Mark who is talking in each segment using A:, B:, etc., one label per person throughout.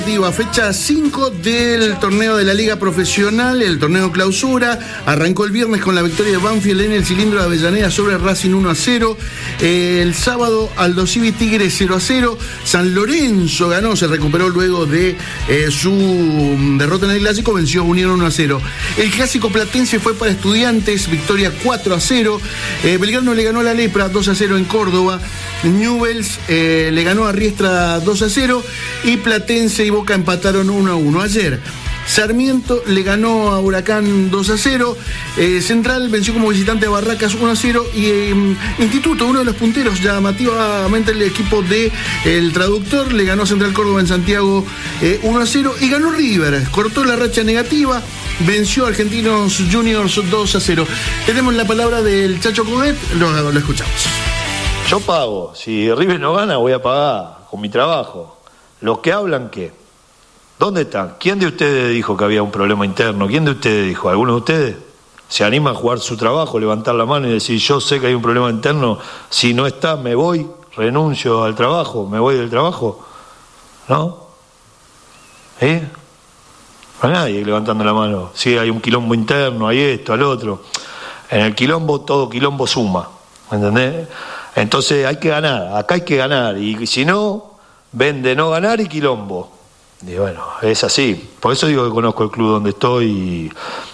A: Fecha 5 del torneo de la Liga Profesional, el torneo clausura. Arrancó el viernes con la victoria de Banfield en el cilindro de Avellaneda sobre Racing 1-0. El sábado Aldo Civi Tigre 0-0. San Lorenzo ganó, se recuperó luego de su derrota en el clásico, venció a Unión 1-0. El clásico platense fue para Estudiantes, victoria 4-0. Belgrano le ganó a la Lepra 2-0 en Córdoba. Newell's le ganó a Riestra 2-0 y Platense y Boca empataron 1-1. Ayer Sarmiento le ganó a Huracán 2-0, Central venció como visitante a Barracas 1-0 y Instituto, uno de los punteros llamativamente el equipo de El Traductor, le ganó a Central Córdoba en Santiago 1-0 y ganó River, cortó la racha negativa, venció a Argentinos Juniors 2-0. Tenemos la palabra del Chacho Coudet, lo escuchamos.
B: Yo pago, si River no gana voy a pagar con mi trabajo. Los que hablan, ¿qué? ¿Dónde están? ¿Quién de ustedes dijo que había un problema interno? ¿Quién de ustedes dijo? ¿Alguno de ustedes se anima a jugar su trabajo, levantar la mano y decir yo sé que hay un problema interno, si no está me voy, renuncio al trabajo, me voy del trabajo? ¿No? No hay nadie levantando la mano. Sí, hay un quilombo interno, hay esto, al otro. En el quilombo todo quilombo suma, ¿me entendés? Entonces hay que ganar, acá hay que ganar, y si no, ven de no ganar y quilombo. Y bueno, es así. Por eso digo que conozco el club donde estoy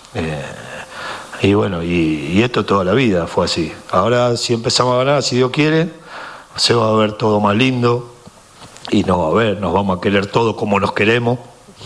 B: y bueno, y esto toda la vida fue así. Ahora si empezamos a ganar, si Dios quiere, se va a ver todo más lindo y nos vamos a querer todo como nos queremos.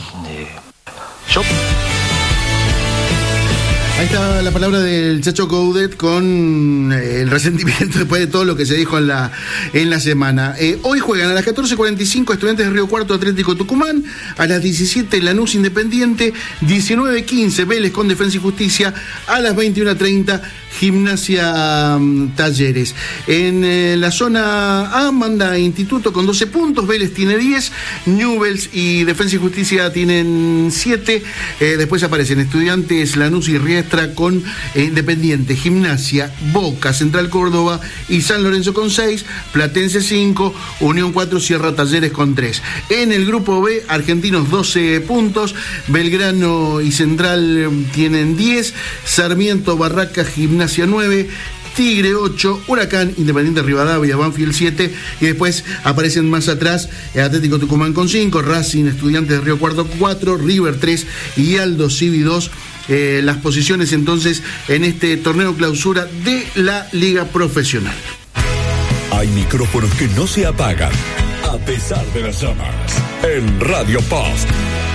A: Ahí está la palabra del Chacho Coudet con el resentimiento después de todo lo que se dijo en la semana. Hoy juegan a las 14:45 Estudiantes de Río Cuarto, Atlético Tucumán, a las 17 Lanús Independiente, 19:15 Vélez con Defensa y Justicia, a las 21:30 Gimnasia Talleres. En la zona A manda Instituto con 12 puntos, Vélez tiene 10, Newell's y Defensa y Justicia tienen 7, después aparecen Estudiantes, Lanús y Riestra con Independiente, Gimnasia, Boca, Central Córdoba y San Lorenzo con 6, Platense 5, Unión 4, Sierra Talleres con 3. En el grupo B, Argentinos 12 puntos, Belgrano y Central tienen 10, Sarmiento, Barracas, Gimnasia 9, Tigre 8, Huracán, Independiente Rivadavia, Banfield 7 y después aparecen más atrás Atlético Tucumán con 5, Racing, Estudiantes de Río Cuarto 4, River 3 y Aldo Civi 2. Las posiciones entonces en este torneo clausura de la Liga Profesional.
C: Hay micrófonos que no se apagan a pesar de las llamas. En Radio Post